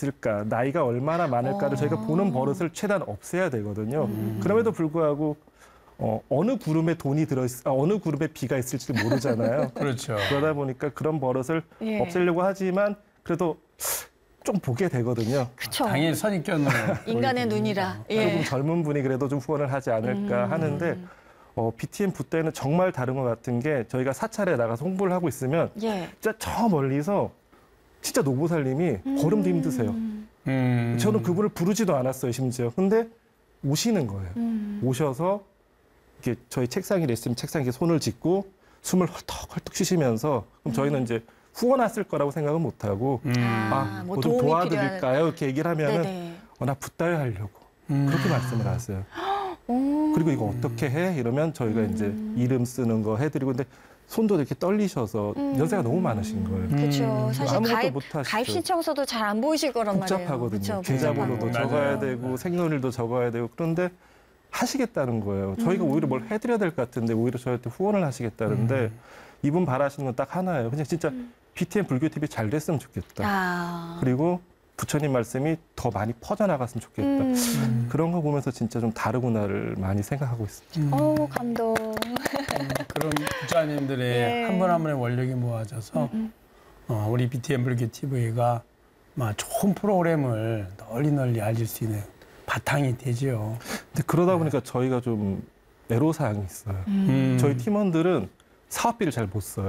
있을까, 나이가 얼마나 많을까를 저희가 보는 버릇을 최대한 없애야 되거든요. 그럼에도 불구하고 어느 그룹에 돈이 어느 그룹에 비가 있을지 모르잖아요. 그렇죠. 그러다 보니까 그런 버릇을 없애려고 하지만 그래도 좀 보게 되거든요. 그쵸. 당연히 선입견으로. 인간의 눈이라. 조금 젊은 분이 그래도 좀 후원을 하지 않을까 하는데 BTN 붓대는 정말 다른 것 같은 게 저희가 사찰에 나가서 홍보를 하고 있으면 진짜 저 멀리서 진짜 노보살님이 걸음도 힘드세요. 저는 그분을 부르지도 않았어요, 심지어. 근데 오시는 거예요. 오셔서 이렇게 저희 책상이 있으면 책상에 손을 짚고 숨을 헐떡헐떡 쉬시면서 그럼 저희는 이제 후원 왔을 거라고 생각은 못하고 뭐 좀 도와드릴까요? 이렇게 얘기를 하면은 나 붓다회 하려고 그렇게 말씀을 하세요. 그리고 이거 어떻게 해? 이러면 저희가 이제 이름 쓰는 거 해드리고 근데 손도 이렇게 떨리셔서 연세가 너무 많으신 거예요. 그렇죠. 사실 아무것도 가입 신청서도 잘 안 보이실 거란 말이에요. 복잡하거든요. 계좌번호도 적어야 되고 생년일도 적어야 되고 그런데 하시겠다는 거예요. 저희가 오히려 뭘 해드려야 될 것 같은데 오히려 저희한테 후원을 하시겠다는데 이분 바라시는 건 딱 하나예요. 그냥 진짜 BTN 불교TV 잘 됐으면 좋겠다. 그리고 부처님 말씀이 더 많이 퍼져나갔으면 좋겠다. 그런 거 보면서 진짜 좀 다르구나를 많이 생각하고 있습니다. 감동. 그런 부처님들의 한 분 한 분의 원력이 모아져서 우리 BTN 불교TV가 좋은 프로그램을 널리 알릴 수 있는 바탕이 되죠. 근데 그러다 보니까 저희가 좀 애로사항이 있어요. 저희 팀원들은 사업비를 잘 못 써요.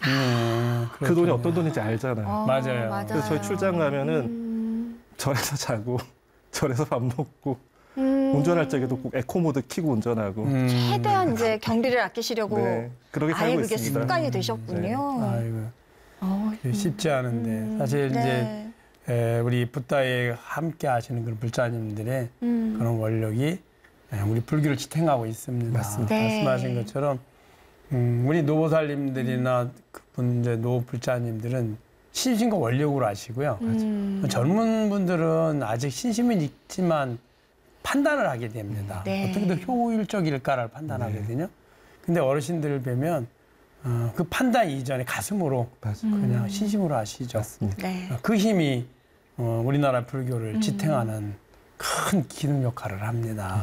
그 돈이 어떤 돈인지 알잖아요. 맞아요. 그래서 저희 출장 가면은 절에서 자고 절에서 밥 먹고 운전할 적에도 꼭 에코모드 켜고 운전하고 최대한 이제 경비를 아끼시려고 그러게 아예 살고 그게 있습니다. 습관이 되셨군요. 아이고 쉽지 않은데 사실 이제 우리 붓다에 함께 하시는 그런 불자님들의 그런 원력이 우리 불교를 지탱하고 있습니다. 맞습니다. 말씀하신 것처럼 우리 노보살님들이나 그분 이제 노불자님들은 신심과 원력으로 하시고요. 젊은 분들은 아직 신심은 있지만 판단을 하게 됩니다. 어떻게 더 효율적일까를 판단하거든요. 근데 어르신들을 뵈면 그 판단 이전에 가슴으로 그냥 신심으로 하시죠. 맞습니다. 그 힘이 우리나라 불교를 지탱하는 큰 기능 역할을 합니다.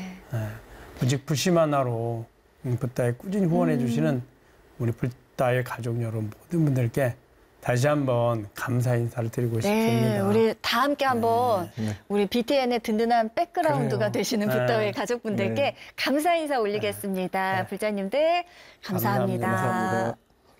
오직 불심 하나로 붓다에 꾸준히 후원해 주시는 우리 붓다의 가족 여러분 모든 분들께 다시 한번 감사 인사를 드리고 싶습니다. 우리 다 함께 한번 우리 BTN의 든든한 백그라운드가 되시는 붓다의 가족분들께 감사 인사 올리겠습니다. 불자님들 감사합니다. 감사합니다.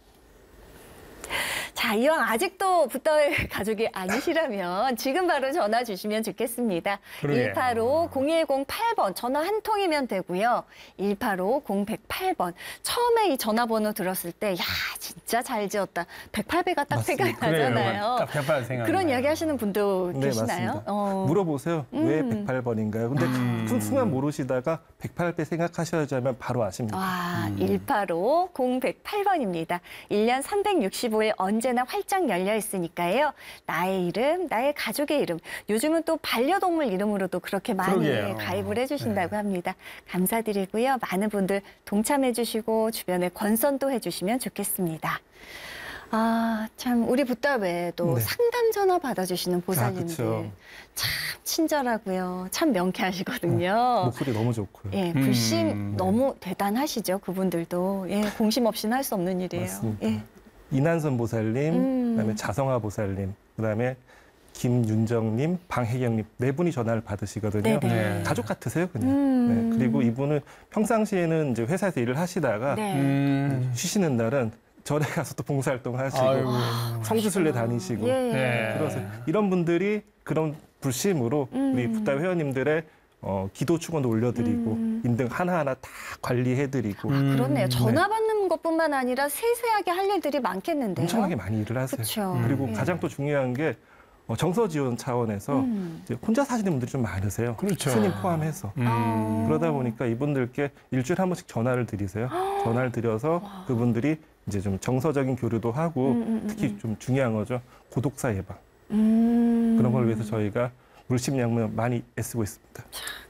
자, 이왕 아직도 붓다회 가족이 아니시라면 지금 바로 전화 주시면 좋겠습니다. 185-0108번 전화 한 통이면 되고요. 185-0108번. 처음에 이 전화번호 들었을 때 야, 진짜 잘 지었다. 108배가 딱 생각이 나잖아요. 딱 108 생각나요. 그런 이야기 하시는 분도 계시나요? 맞습니다. 물어보세요. 왜 108번인가요? 근데 그 순간 모르시다가 108배 생각하셔야지 하면 바로 아십니다. 185-0108번입니다. 1년 365일 언제나 활짝 열려 있으니까요. 나의 이름, 나의 가족의 이름. 요즘은 또 반려동물 이름으로도 그렇게 많이 가입을 해주신다고 합니다. 감사드리고요. 많은 분들 동참해 주시고 주변에 권선도 해주시면 좋겠습니다. 참 우리 붓다 외에도 상담 전화 받아주시는 보살님들 참 친절하고요. 참 명쾌하시거든요. 목소리 너무 좋고요. 불심 너무 대단하시죠. 그분들도. 공심 없이는 할 수 없는 일이에요. 맞습니다. 이난선 보살님, 그다음에 자성화 보살님, 그다음에 김윤정님, 방혜경님 네 분이 전화를 받으시거든요. 가족 같으세요, 그냥. 그리고 이분은 평상시에는 이제 회사에서 일을 하시다가 쉬시는 날은 절에 가서 또 봉사활동 하시고 성주순례 다니시고 그래서 이런 분들이 그런 불심으로 우리 붓다 회원님들의 기도 축원도 올려드리고 인등 하나하나 다 관리해드리고 그렇네요. 전화 받는 것뿐만 아니라 세세하게 할 일들이 많겠는데요. 엄청나게 많이 일을 하세요. 그쵸. 그리고 가장 또 중요한 게 정서 지원 차원에서 이제 혼자 사시는 분들이 좀 많으세요. 스님 포함해서. 그러다 보니까 이분들께 일주일에 한 번씩 전화를 드리세요. 전화를 드려서 그분들이 이제 좀 정서적인 교류도 하고 특히 좀 중요한 거죠. 고독사 예방. 그런 걸 위해서 저희가 물심양면 많이 애쓰고 있습니다.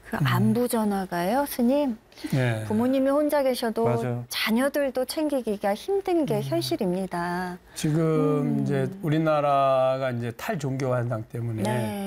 그 안부 전화가요, 스님. 네. 부모님이 혼자 계셔도 맞아요. 자녀들도 챙기기가 힘든 게 현실입니다. 지금 이제 우리나라가 이제 탈종교 현상 때문에 네.